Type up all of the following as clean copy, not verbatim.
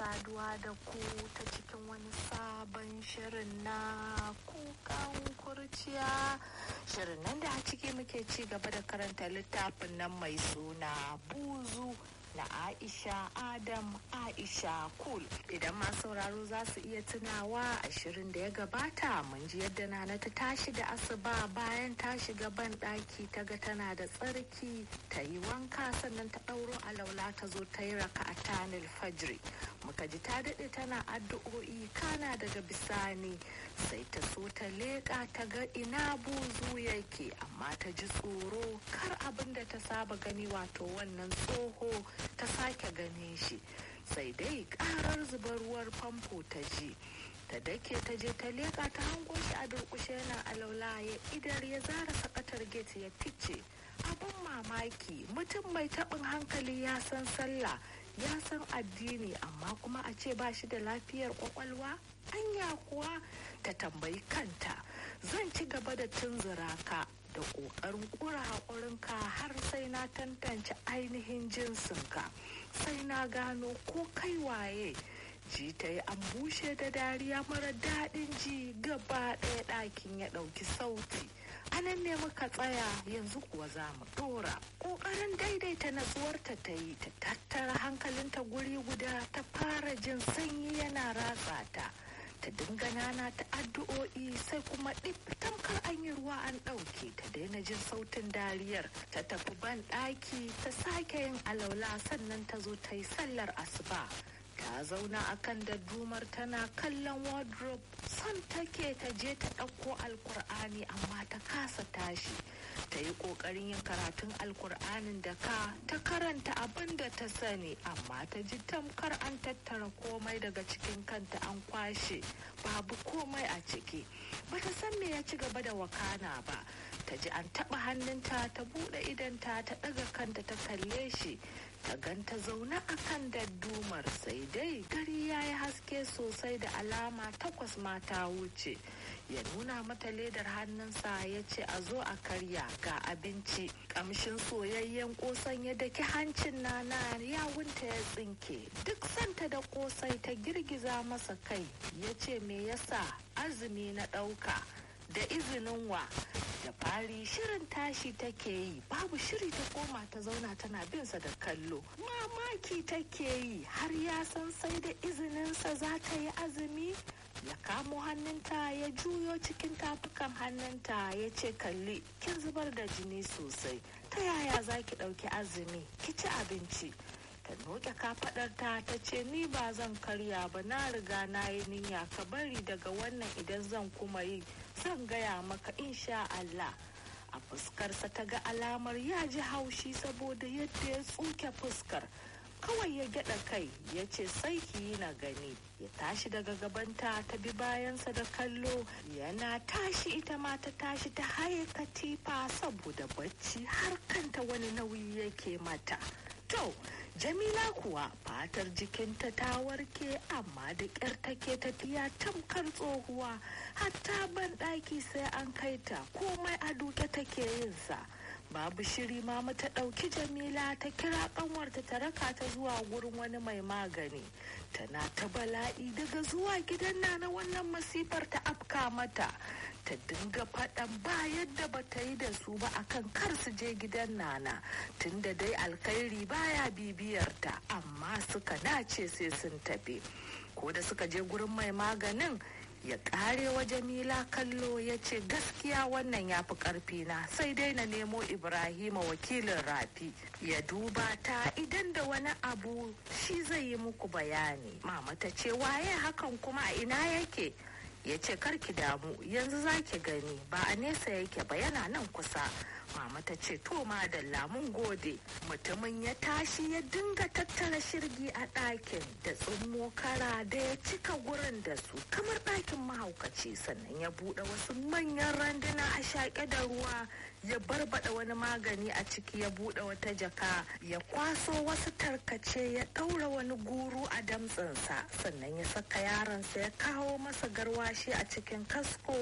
saduwa da ku ta cikin wani sabon shirin na kukan kurciya. Shirin nan da a ciki muke ci gaba da karanta littafin nan mai suna Buzu na Aisha Adam Aisha Kul. Idan masu sauraro za su iya tunawa a shirin da ya gabata mun ji yadda Nana ta tashi da asuba bayan ta shiga ban ɗaki ta ga tana da tsarki, ta yi wanka sannan ta ɗauro alaula ta zo ta yi raka'atanil fajri. Muka ji ta daɗe tana addu'o'i kana daga bisani sai ta so ta leƙa ta ga ina buzu yake, amma ta ji tsoro kar abin da ta saba gani wato wannan tsoho ta sake gane shi. Sai dai karar zubar ruwar famfo ta ji, ta dake ta je ta leƙa ta hango shi a durƙushe yana alaula ya idar ya zara sakatar gate ya fice. Abin mamaki, mutum mai taɓin hankali ya san sallah ya san addini amma kuma a ce ba shi da lafiyar kwakwalwa. Anya kuwa, ta tambayi kanta, zan ci gaba da tunzura ka da ƙoƙarin ƙura haƙurinka har sai na tantance ainihin jinsinka, sai na gano ko kai waye. Ji ta yi an bushe da dariya mara daɗin ji, gaba ɗaya ɗakin ya ɗauki sauti. Anan ne muka tsaya, yanzu kuwa za mu ɗora. Ƙoƙarin daidaita natsuwarta ta yi, ta tattara hankalinta guri guda, ta fara jin sanyi yana ratsa ta. Ta dinga nana ta addu'o'i sai kuma ɗif tamkar an yi ruwa an ɗauke. Ta daina jin sautin dariyar, ta tafi ban ɗaki ta sake yin alaula sannan ta zo ta yi sallar asuba. Ta zauna a kan daddumar tana kallon wardrobe, son take ta je ta ɗauko alkur'ani amma ta kasa tashi. Ta yi ƙoƙarin yin karatun alkur'anin da ta karanta abin da ta sani, amma ta ji tamkar an tattara komai daga cikin kanta an kwashe, babu komai a ciki. Bata san me ya ci gaba da wakana ba. Ta ji an taɓa hannunta, ta buɗe idanta, ta ɗaga kanta ta kalle shi. Ta ganta zaune a kan daddumar, sai dai gari ya yi haske sosai da alama 8 mata wuce. Ya nuna mata ledar hannunsa ya ce a zo a karya ga abinci. Kamshin soyayyen kosan ya daki hancin Nana, yawunta ya tsinke. Duk santa da kosai ta girgiza masa kai, ya ce me yasa azumi na ɗauka, da izinin wa? Da fari shirin tashi take yi, babu shiri ta koma ta zauna tana binsa da kallo. Mamaki take yi, har ya san sai da izininsa za ta yi azumi. Ya kamo hannunta ya juyo cikin tafukan hannunta ya ce kalli, kin zubar da jini sosai, ta yaya za ki ɗauki azumi, ki ci abinci. Ta noke kafaɗarta ta ce ni ba zan karya ba, na riga na yi niyya, ka bari daga wannan idan zan kuma yi zan gaya maka insha Allah. A fuskarsa ta ga alamar ya ji haushi saboda yadda ya tsuke fuskar. Kawai ya gyaɗa kai ya ce sai ki yi na gani. Ya tashi daga gabanta ta bi bayansa da kallo, yana tashi ita ma ta tashi ta haye katifa saboda bacci har kanta wani nauyi yake mata. To, Jamila kuwa fatar jikinta ta warke amma da ƙyar take tafiya tamkar tsohuwa, hatta ban ɗaki sai an kai ta, komai a duke take yin sa. Babu shiri mama ta ɗauki Jamila ta kira ƙanwarta ta raka ta zuwa gurin wani mai magani. Tana ta bala'i daga zuwa gidan Nana wannan masifar ta afka mata. Ta dinga faɗan ba yadda ba ta yi da su ba akan kar su je gidan Nana, tunda dai alkhairi baya bibiyarta, amma suka nace sai sun tafi. Ko da suka je gurin mai maganin, ya kare wa Jamila kallo ya ce gaskiya wannan ya fi ƙarfi na, sai dai na nemo Ibrahima wakilin Rafi ya duba ta, idan da wani abu shi zai yi muku bayani. Mama ta ce waye hakan kuma a ina yake? Ya ce karki damu, yanzu za ki gani, ba a nesa yake ba, yana nan kusa. Mama ta ce to madalla mun gode. Mutumin ya tashi ya dinga tattara shirgi a ɗakin da tsummo kara da ya cika gurin da su kamar ɗakin mahaukaci, sannan ya buɗe wasu manyan randuna a shaƙe da ruwa, ya barbada wani magani a ciki, ya buɗe wata jaka, ya kwaso wasu tarkace, ya ɗaura wani guru a damtsinsa, sannan ya saka yaronsa ya kawo masa garwashi a cikin kasko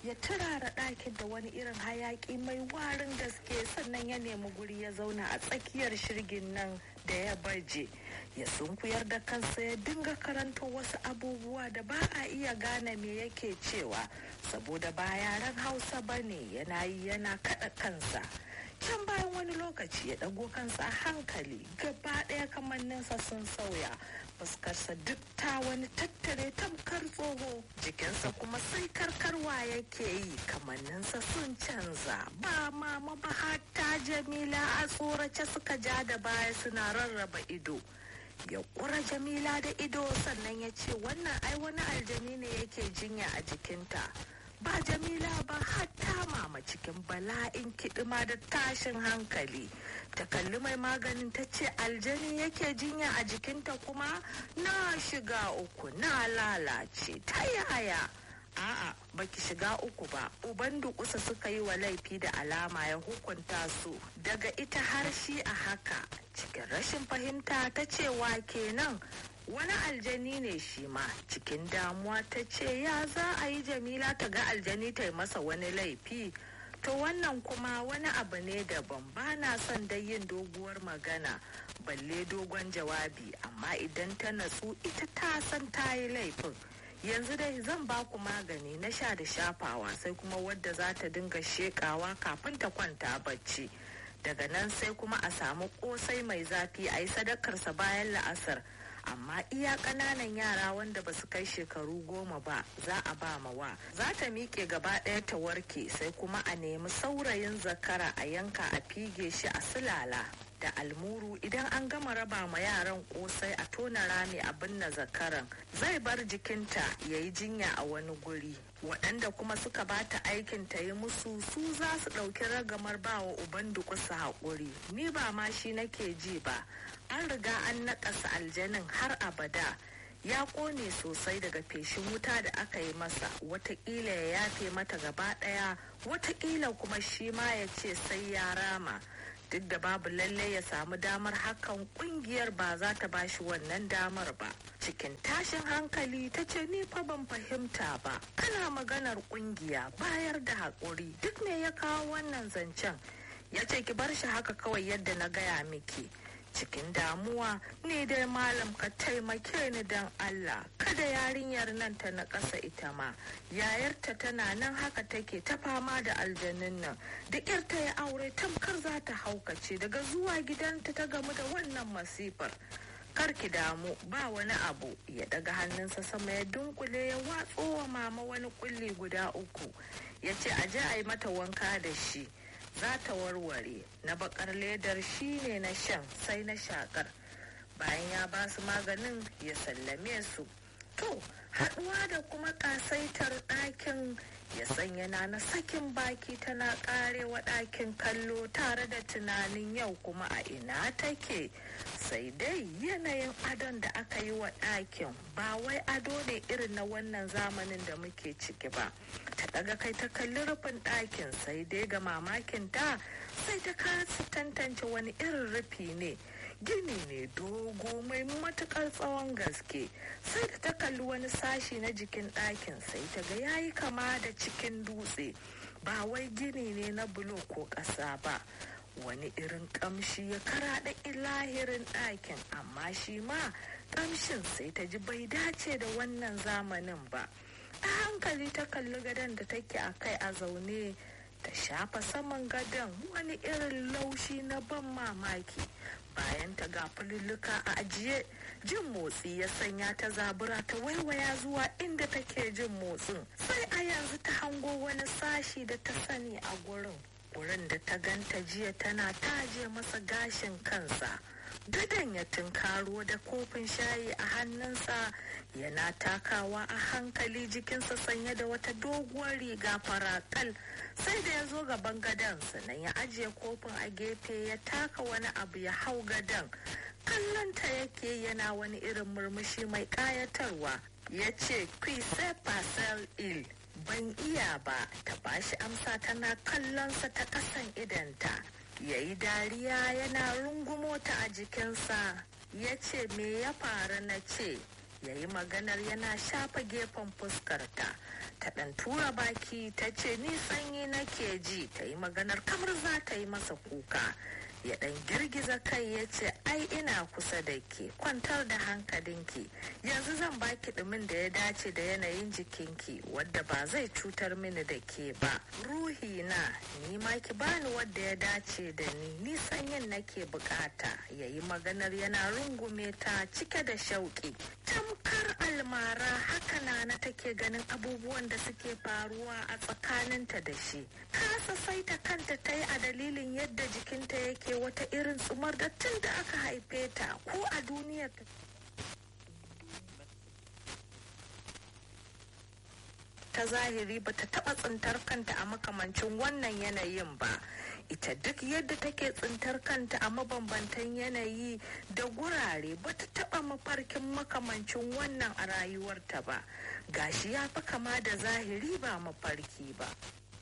ya turara ɗakin da wani irin hayaƙi mai warin gaske, sannan ya nemi guri ya zauna a tsakiyar shirgin nan da ya baje. Ya sunkuyar da kansa ya dinga karanto wasu abubuwa da ba a iya gane me yake cewa, saboda ba yaren Hausa ba ne. Yana yi yana kaɗa kansa. Can bayan wani lokaci ya ɗago kansa a hankali, gaba ɗaya kamanninsa sun sauya, fuskarsa duk ta wani tattare tamkar tsoho, jikinsa kuma sai karkarwa yake yi, kamanninsa sun canza. Ba mama ba hatta Jamila a tsorace suka ja da baya suna rarraba ido. Ya ƙura Jamila da ido sannan ya ce, wannan ai wani aljani ne yake jinya a jikinta. Ba Jamila ba hatta mama cikin bala'in kiɗima da tashin hankali ta kalli mai maganin ta ce, aljani yake jinya a jikinta kuma? Na shiga uku, na lalace, ta yaya? A'a, baki shiga uku ba. Uban Dukusa suka yi wa laifi da alama ya hukunta su, daga ita har shi a haka. Cikin rashin fahimta ta ce, wa kenan? Wani aljani ne shi ma. Cikin damuwa ta ce, ya za a yi Jamila ta ga aljani ta yi masa wani laifi? To wannan kuma wani abu ne daban. Ba na son dai yin doguwar magana balle dogon jawabi, amma idan ta natsu ita ta san ta yi laifin. Yanzu dai zan ba ku magani na sha da shafawa, sai kuma wadda za ta dinga shekawa kafin ta kwanta bacci. Daga nan sai kuma a samu kosai mai zafi a yi sadakarsa bayan la'asar. Amma iya ƙananan yara wanda ba su kai shekaru 10 ba za a ba mawa. Za ta miƙe gaba ɗaya ta warke, sai kuma a nemi saurayin zakara a yanka a fige shi a sulala da almuru. Idan an gama raba ma yaran kosai a tona rami a binne zakaran, zai bar jikinta ya yi jinya a wani guri. Waɗanda kuma suka bata aikin ta yi musu, su za su ɗauki ragamar bawa uban Dukusa haƙuri. Ni ba ma shi nake ji ba. An riga an naƙasa aljanin har abada. Ya ƙone sosai daga feshin wuta da aka yi masa. Wataƙila ya yafe mata gaba ɗaya, wataƙila kuma shi ma ya ce sai ya rama. Duk da babu lalle ya samu damar hakan, ƙungiyar ba za ta bashi wannan damar ba. Cikin tashin hankali ta ce, ni fa ban fahimta ba. Ana maganar ƙungiya, bayar da haƙuri, duk me ya kawo wannan zancen? Ya ce, ki bar shi haka kawai yadda na gaya miki. Cikin damuwa, ni dai malam ka taimake ni don Allah, kada yarinyar nan ta na ƙasa ita ma. Yayarta tana nan haka take ta fama da aljanun nan. Da ƙyar ta ya aure tamkar za ta haukace, daga zuwa gidanta ta gamu da wannan masifar. Karki damu, ba wani abu. Ya daga hannunsa sama ya dunkule ya watso wa mama wani kulli guda 3. Ya ce, a je a yi mata wanka da shi, za ta warware. Na bakar ledar shi ne na shan, sai na shakar. Bayan ya ba su maganin ya sallame su. To, haɗuwa da kuma ƙasaitar ɗakin ya sanya na sakin baki tana ƙarewa ɗakin kallo tare da tunanin yau kuma a ina take. Sai dai yanayin adon da aka yi wa ɗakin ba wai ado ne irin na wannan zamanin da muke ciki ba. Ta ɗaga kai ta kalli rufin ɗakin, sai dai ga mamakin ta sai ta kasa tantance wani irin rufi ne. Gini ne dogo mai matukar tsawon gaske. Sai da ta kalli wani sashi na jikin ɗakin, sai ta ga yayi kama da cikin dutse, ba wai gini ne na bulo ko ƙasa ba. Wani irin ƙamshi ya karaɗa ilahirin ɗakin, amma shi ma ƙamshin sai ta ji bai dace da wannan zamanin ba. A hankali ta kalli gadon da take a kai a zaune, ta shafa saman gadon, wani irin laushi na ban mamaki. Bayan ta ga fululluka a ajiye, jin motsi ya sanya ta zabura ta waiwaya zuwa inda take jin motsin. Sai a yanzu ta hango wani sashi da ta sani a gurin da ta ganta jiya tana taje masa gashin kansa. Gadon ya tunkaro da kofin shayi a hannunsa, yana takawa a hankali, jikinsa sanye da wata doguwar riga faraƙal. Sai da ya zo gaban gadon, sannan ya ajiye kofin a gefe, ya taka wani abu ya hau gadon. Kallonta yake yana wani irin murmushi mai ƙayatarwa. Ya ce, "Qui sait passer il?" Ban iya ba, ta bashi amsa tana kallonsa ta kasan idanta. Ya yi dariya yana rungumo ta a jikinsa. Ya ce, "Me ya faru?" Na ce, ya yi maganar yana shafa gefen fuskarta. Ta ɗan tura baki ta ce ni sanyi nake ji, ta yi maganar kamar za ta yi masa kuka. Ya ɗan girgiza kai ya ce ai ina kusa da ke, kwantar da hankalinki, yanzu zan baki ɗumin da ya dace da yanayin jikinki wadda ba zai cutar mini da ke ba. Ruhi na, ni ma ki bani wadda ya dace da ni sanyin nake bukata. Ya yi maganar yana rungume ta cike da shauƙi. Tamkar almara haka Nana take ganin abubuwan da suke faruwa a tsakaninta da shi. Kasa saita kanta ta yi a dalilin yadda jikinta yake wata irin tsumar da tun da aka haife ta ko a duniyar ta zahiri ba ta taɓa tsintar kanta a makamancin wannan yanayin ba. Ita duk yadda take tsintar kanta a mabambantan yanayi da gurare ba ta taɓa mafarkin makamancin wannan a rayuwarta ba. Gashi ya fi kama da zahiri ba mafarki ba.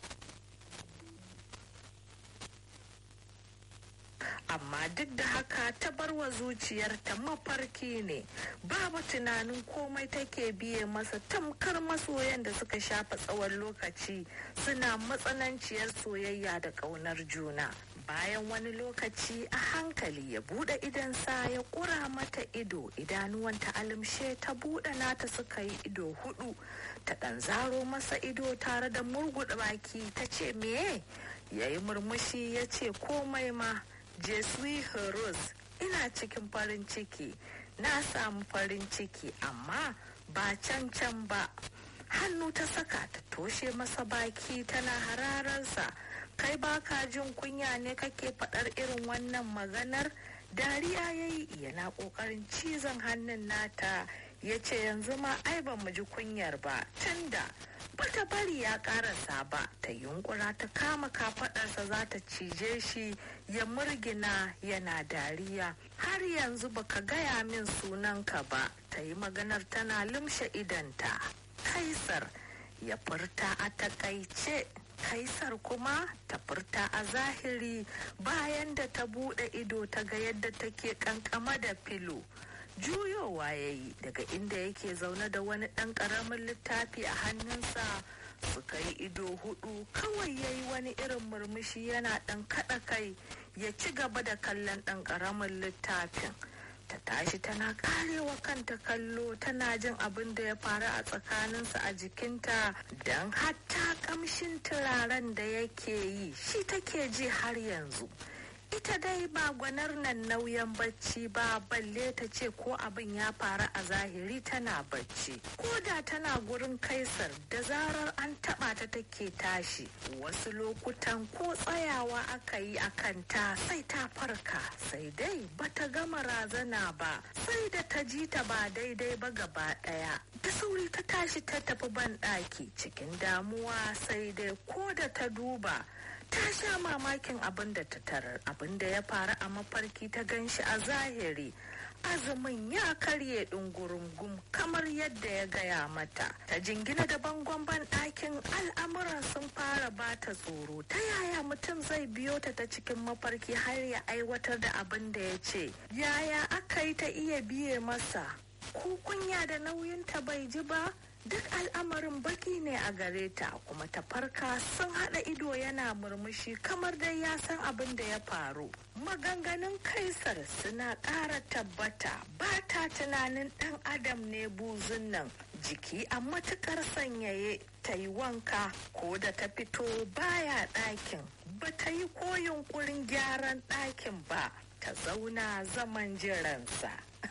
Amma duk da haka ta bar wa zuciyarta mafarki ne, babu tunanin komai take biye masa, tamkar masoyan da suka shafa tsawon lokaci suna matsananciyar soyayya da ƙaunar juna. Bayan wani lokaci a hankali ya buɗe idonsa ya ƙura mata ido, idanuwanta alimshe ta buɗe nata suka yi ido hudu. Ta ɗan zaro masa ido tare da murguɗa baki ta ce meye? Ya yi murmushi ya ce komai ma. Je suis heureuse, ina cikin farin ciki, na samu farin ciki amma ba can ba. Hannu ta saka ta toshe masa baki tana harararsa. Kai baka jin kunya ne kake faɗar irin wannan maganar? Dariya ya yi yana ƙoƙarin cizon hannun nata ya ce yanzu ma ai ba mu ji kunyar ba tunda bata bari ya karasa ba. Ta yunkura ta kama kafadarsa za ta cije shi ya murgina yana dariya. Har yanzu baka gaya min sunanka ba, ta yi maganar tana lumshe idanta. Kaisar, ya furta a takaice. Kaisar kuma ta furta a zahiri bayan da ta bude ido ta ga yadda take kankama da filo. Juyowa ya yi daga inda yake zaune da wani ɗan ƙaramin littafi a hannunsa. Suka yi ido hudu kawai ya yi wani irin murmushi yana ɗan kaɗa kai ya ci gaba da kallon ɗan ƙaramin littafin. Ta tashi tana karewa kanta kallo, tana jin abin da ya faru a tsakaninsa a jikinta, don hatta kamshin turaren da yake yi shi take ji har yanzu. Ita dai ba gwanar nan nauyin bacci ba, balle ta ce ko abin ya faru a zahiri tana bacci. Ko da tana gurin Kaisar da zarar an taba ta take tashi. Wasu lokutan ko tsayawa aka yi a kanta sai ta farka, sai dai bata gama razana ba, sai da ta ji ta ba daidai ba gaba daya. Da sauri ta tashi ta tafi banɗaki cikin damuwa, sai dai ko da ta duba ta sha mamakin abin da ta tarar. Abin da ya faru a mafarki ta ganshi a zahiri. Azumin ya karye ɗungurungum kamar yadda ya gaya mata. Ta jingina da bangon banɗakin, al'amuran sun fara bata tsoro. Ta yaya mutum zai biyo ta cikin mafarki har ya aiwatar da abin da ya ce? Yaya aka yi ta iya biye masa? Ko kunya da nauyin ta bai ji ba? Duk al'amarin baki ne a gare ta, kuma ta farka sun haɗa ido yana murmushi kamar dai ya san abin da ya faru. Maganganun Kaisar suna ƙara tabbata, ba ta tunanin ɗan adam ne buzun nan. Jiki a matuƙar sanyaye, ta yi wanka, ko da ta fito baya ɗakin, ba ta yi ko yunƙurin gyaran ɗakin ba, ta zauna zaman jiransa.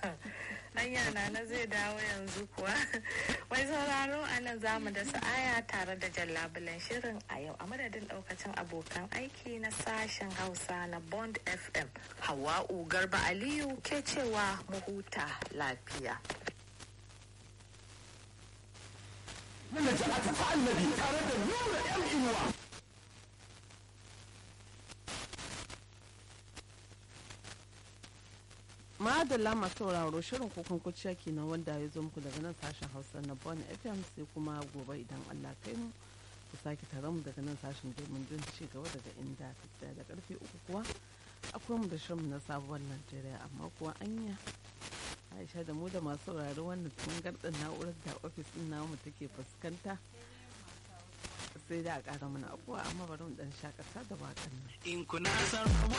Hanya na zai dawo yanzu kuwa. Mai sauraro a nan za mu da sa'aya tare da jallabulan shirin a yau a madadin daukacin abokan aiki na sashen Hausa na Bond FM. Hawa'u Garba Aliyu ke cewa mu huta lafiya. Madalla masu sauraro shirin kokon kuciya kenan wanda ya zo muku daga nan sashen Hausa na Bon FM, sai kuma gobe idan Allah kai mu ku sake tare mu daga nan sashen domin jin ci gaba daga inda ta tsaya da karfe 3 kuwa akwai mu da shirin na sabuwar Najeriya, amma kuwa anya Aisha da mu da masu sauraro wannan tangarɗin na'urar da ofis ɗin namu take fuskanta sai da a ƙara mana abuwa amma bari mu ɗan shakata da waƙan nan. In kuna son